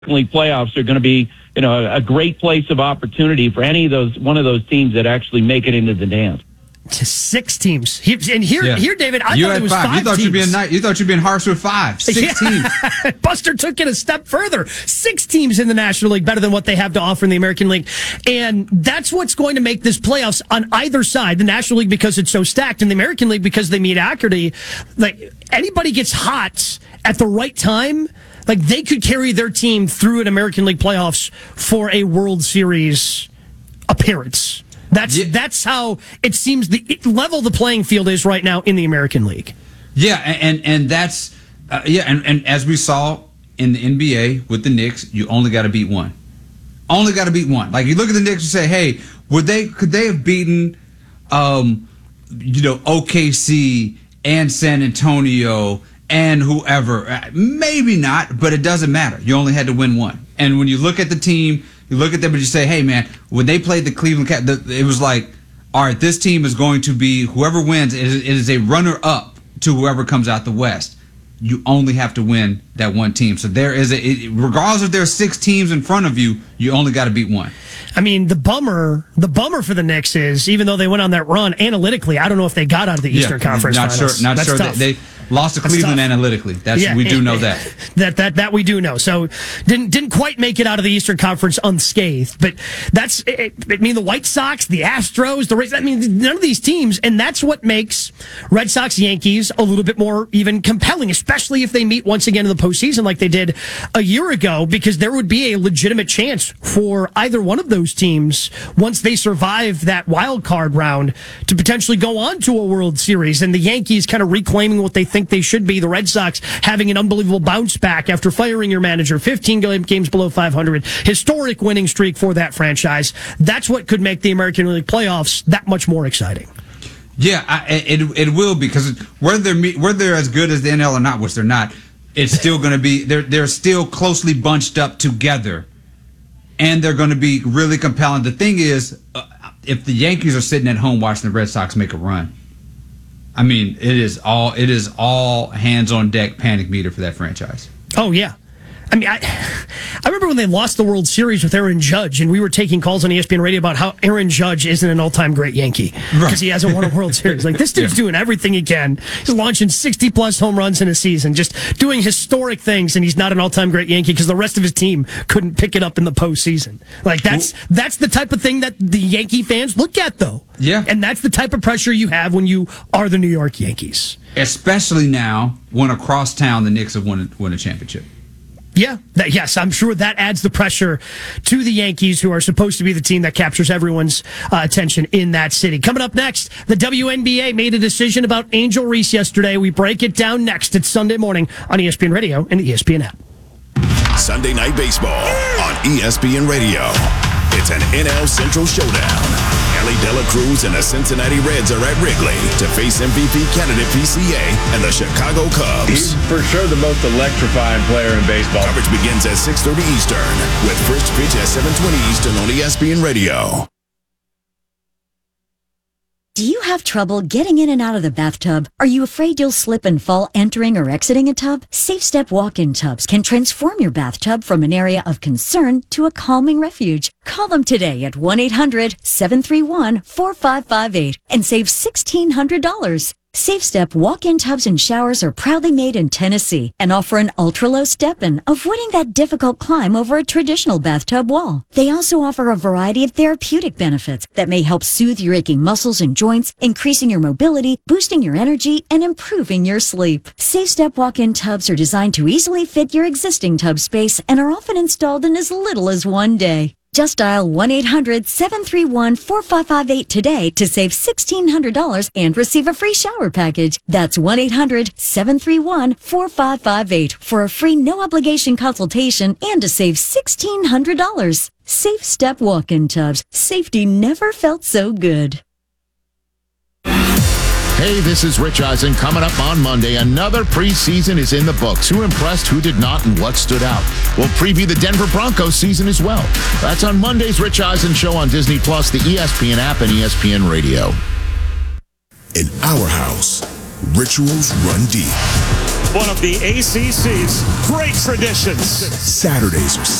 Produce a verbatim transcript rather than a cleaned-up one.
League playoffs are going to be, you know, a, a great place of opportunity for any of those, one of those teams that actually make it into the dance. To six teams. He, and here, yeah. here, David, I you thought it was five. five you thought teams. You'd be a, you thought you'd be harsh with five. Six yeah. teams. Buster took it a step further. Six teams in the National League, better than what they have to offer in the American League. And that's what's going to make this playoffs on either side. The National League because it's so stacked, and the American League because they meet accurately. Like, anybody gets hot at the right time, like they could carry their team through an American League playoffs for a World Series appearance. That's yeah. that's how it seems the level the playing field is right now in the American League. Yeah, and and, and that's uh, yeah, and, and as we saw in the N B A with the Knicks, you only got to beat one. Only got to beat one. Like you look at the Knicks and say, hey, would they could they have beaten, um, you know, O K C and San Antonio and whoever? Maybe not, but it doesn't matter. You only had to win one. And when you look at the team. You look at them and you say, hey, man, when they played the Cleveland Cavaliers, it was like, all right, this team is going to be, whoever wins, it is, it is a runner-up to whoever comes out the West. You only have to win that one team. So there is a, it, regardless if there's six teams in front of you, you only got to beat one. I mean, the bummer, the bummer for the Knicks is, even though they went on that run, analytically, I don't know if they got out of the Eastern yeah, Conference not Finals. Sure, not That's sure. tough. They, they lost to Cleveland analytically. That's yeah, we do know that. That that that we do know. So didn't didn't quite make it out of the Eastern Conference unscathed. But that's it, I mean the White Sox, the Astros, the Rays. I mean none of these teams, and that's what makes Red Sox Yankees a little bit more even compelling, especially if they meet once again in the postseason like they did a year ago, because there would be a legitimate chance for either one of those teams once they survive that wild card round to potentially go on to a World Series, and the Yankees kind of reclaiming what they think they should be. The Red Sox having an unbelievable bounce back after firing your manager, fifteen games below five hundred, historic winning streak for that franchise. That's what could make the American League playoffs that much more exciting. Yeah, I, it it will, because whether they're whether they're as good as the N L or not, which they're not, it's still going to be they're they're still closely bunched up together, and they're going to be really compelling. The thing is, uh, if the Yankees are sitting at home watching the Red Sox make a run, I mean, it is all it is all hands on deck panic meter for that franchise. Oh yeah. I mean, I, I remember when they lost the World Series with Aaron Judge, and we were taking calls on E S P N Radio about how Aaron Judge isn't an all-time great Yankee because right. he hasn't won a World Series. Like, this dude's yeah. doing everything he can. He's launching sixty-plus home runs in a season, just doing historic things, and he's not an all-time great Yankee because the rest of his team couldn't pick it up in the postseason. Like, that's well, that's the type of thing that the Yankee fans look at, though. Yeah. And that's the type of pressure you have when you are the New York Yankees. Especially now when across town the Knicks have won, won a championship. Yeah, that, yes, I'm sure that adds the pressure to the Yankees, who are supposed to be the team that captures everyone's uh, attention in that city. Coming up next, the W N B A made a decision about Angel Reese yesterday. We break it down next. It's Sunday morning on E S P N Radio and the E S P N app. Sunday Night Baseball on E S P N Radio. It's an N L Central showdown. Ellie De La Cruz and the Cincinnati Reds are at Wrigley to face M V P candidate P C A and the Chicago Cubs. He's for sure the most electrifying player in baseball. Coverage begins at six thirty Eastern with first pitch at seven twenty Eastern on E S P N Radio. Do you have trouble getting in and out of the bathtub? Are you afraid you'll slip and fall entering or exiting a tub? Safe Step walk-in tubs can transform your bathtub from an area of concern to a calming refuge. Call them today at one eight hundred seven three one four five five eight and save sixteen hundred dollars. Safe Step walk-in tubs and showers are proudly made in Tennessee and offer an ultra-low step-in, avoiding that difficult climb over a traditional bathtub wall. They also offer a variety of therapeutic benefits that may help soothe your aching muscles and joints, increasing your mobility, boosting your energy, and improving your sleep. Safe Step walk-in tubs are designed to easily fit your existing tub space and are often installed in as little as one day. Just dial one eight hundred seven three one four five five eight today to save sixteen hundred dollars and receive a free shower package. That's one eight hundred seven three one four five five eight for a free no-obligation consultation and to save sixteen hundred dollars. Safe Step walk-in tubs. Safety never felt so good. Hey, this is Rich Eisen. Coming up on Monday, another preseason is in the books. Who impressed, who did not, and what stood out? We'll preview the Denver Broncos season as well. That's on Monday's Rich Eisen Show on Disney Plus, the E S P N app, and E S P N Radio. In our house, rituals run deep. one of the A C C's great traditions. Saturdays are